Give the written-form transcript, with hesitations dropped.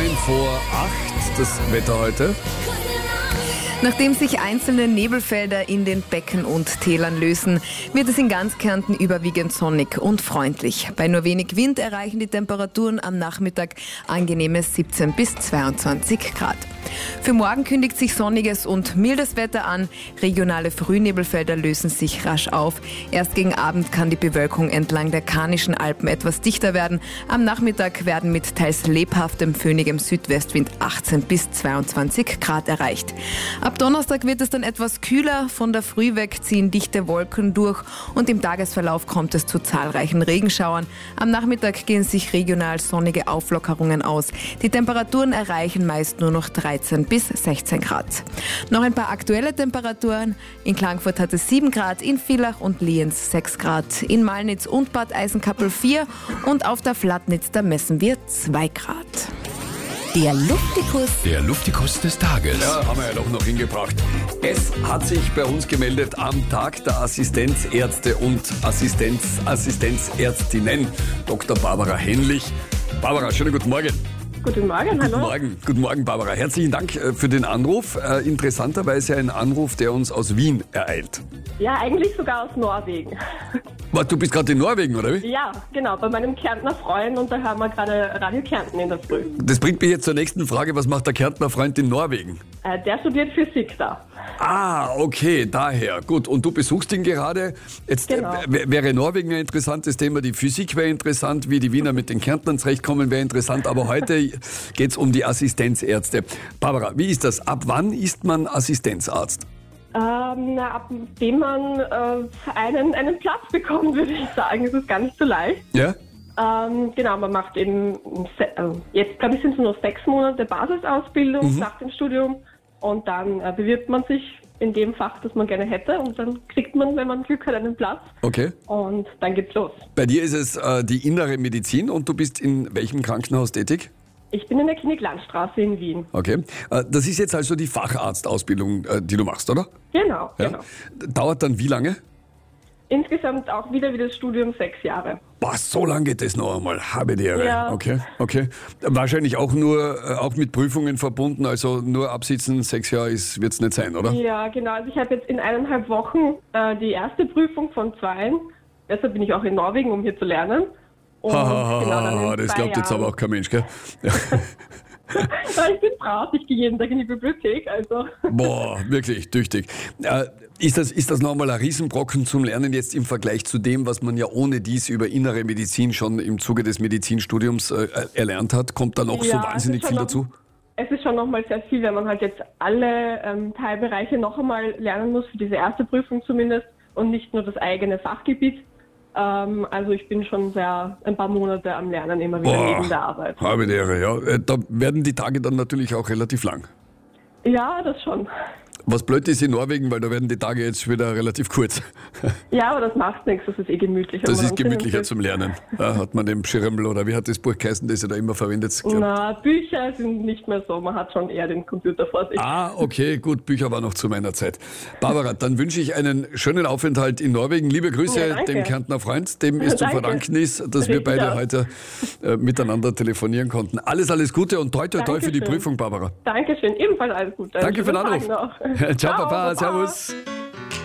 8:09, das Wetter heute. Nachdem sich einzelne Nebelfelder in den Becken und Tälern lösen, wird es in ganz Kärnten überwiegend sonnig und freundlich. Bei nur wenig Wind erreichen die Temperaturen am Nachmittag angenehme 17 bis 22 Grad. Für morgen kündigt sich sonniges und mildes Wetter an. Regionale Frühnebelfelder lösen sich rasch auf. Erst gegen Abend kann die Bewölkung entlang der Karnischen Alpen etwas dichter werden. Am Nachmittag werden mit teils lebhaftem, föhnigem Südwestwind 18 bis 22 Grad erreicht. Ab Donnerstag wird es dann etwas kühler. Von der Früh weg ziehen dichte Wolken durch und im Tagesverlauf kommt es zu zahlreichen Regenschauern. Am Nachmittag gehen sich regional sonnige Auflockerungen aus. Die Temperaturen erreichen meist nur noch 13 bis 16 Grad. Noch ein paar aktuelle Temperaturen. In Klagenfurt hat es 7 Grad, in Villach und Lienz 6 Grad, in Malnitz und Bad Eisenkappel 4 und auf der Flatnitz, da messen wir 2 Grad. Der Luftikus. Der Luftikus des Tages. Ja, haben wir ja doch noch hingebracht. Es hat sich bei uns gemeldet am Tag der Assistenzärzte und Assistenzärztinnen Dr. Barbara Henlich. Barbara, schönen guten Morgen. Guten Morgen, hallo. Guten Morgen, Barbara. Herzlichen Dank für den Anruf. Interessanterweise ein Anruf, der uns aus Wien ereilt. Ja, eigentlich sogar aus Norwegen. Was, du bist gerade in Norwegen, oder wie? Ja, genau, bei meinem Kärntner Freund und da hören wir gerade Radio Kärnten in der Früh. Das bringt mich jetzt zur nächsten Frage. Was macht der Kärntner Freund in Norwegen? Der studiert Physik da. Ah, okay, daher. Gut, und du besuchst ihn gerade. Jetzt Genau. Wäre Norwegen ein interessantes Thema, die Physik wäre interessant, wie die Wiener mit den Kärntnern zurechtkommen, wäre interessant. Aber heute geht es um die Assistenzärzte. Barbara, wie ist das? Ab wann ist man Assistenzarzt? Abdem man einen Platz bekommt, würde ich sagen. Es ist gar nicht so leicht. Ja? Genau, man macht eben, jetzt glaube ich sind es nur 6 Monate Basisausbildung nach dem Studium und dann bewirbt man sich in dem Fach, das man gerne hätte und dann kriegt man, wenn man Glück hat, einen Platz. Okay. Und dann geht's los. Bei dir ist es die innere Medizin und du bist in welchem Krankenhaus tätig? Ich bin in der Klinik Landstraße in Wien. Okay. Das ist jetzt also die Facharztausbildung, die du machst, oder? Genau, Ja? genau. Dauert dann wie lange? Insgesamt auch wieder wie das Studium 6 Jahre. Boah, so lange geht das noch einmal. Habe die Ehre. Ja. Okay. Wahrscheinlich auch auch mit Prüfungen verbunden, also nur absitzen, 6 Jahre wird es nicht sein, oder? Ja, genau. Also ich habe jetzt in 1,5 Wochen die erste Prüfung von 2. Deshalb bin ich auch in Norwegen, um hier zu lernen. Und dann in das 2 glaubt jetzt aber auch kein Mensch, gell? Ja. Ich bin brav, ich gehe jeden Tag in die Bibliothek, also. Boah, wirklich tüchtig. Ist das nochmal ein Riesenbrocken zum Lernen jetzt im Vergleich zu dem, was man ja ohne dies über innere Medizin schon im Zuge des Medizinstudiums erlernt hat? Kommt da noch so wahnsinnig viel dazu? Es ist schon nochmal sehr viel, wenn man halt jetzt alle Teilbereiche noch einmal lernen muss, für diese erste Prüfung zumindest, und nicht nur das eigene Fachgebiet. Also ich bin schon ein paar Monate am Lernen, immer wieder neben der Arbeit. Habe die Ehre, ja. Da werden die Tage dann natürlich auch relativ lang. Ja, das schon. Was blöd ist in Norwegen, weil da werden die Tage jetzt wieder relativ kurz. Ja, aber das macht nichts, das ist gemütlicher. Das ist gemütlicher zum Lernen. Ja, hat man den Schirml oder wie hat das Buch geheißen, das ihr da immer verwendet? Na, Bücher sind nicht mehr so, man hat schon eher den Computer vor sich. Ah, okay, gut, Bücher waren noch zu meiner Zeit. Barbara, dann wünsche ich einen schönen Aufenthalt in Norwegen. Liebe Grüße dem Kärntner Freund, dem es zu verdanken ist, dass wir beide heute miteinander telefonieren konnten. Alles Gute und toi für die Prüfung, Barbara. Dankeschön, ebenfalls alles Gute. Danke für den Anruf. Ciao, Ciao, Papa, servus.